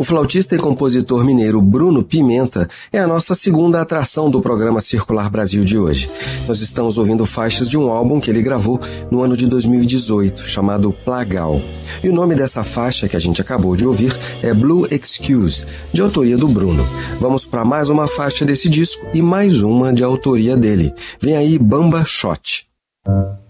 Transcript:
O flautista e compositor mineiro Bruno Pimenta é a nossa segunda atração do programa Circular Brasil de hoje. Nós estamos ouvindo faixas de um álbum que ele gravou no ano de 2018, chamado Plagal. E o nome dessa faixa que a gente acabou de ouvir é Blue Excuse, de autoria do Bruno. Vamos para mais uma faixa desse disco e mais uma de autoria dele. Vem aí Bamba Shot.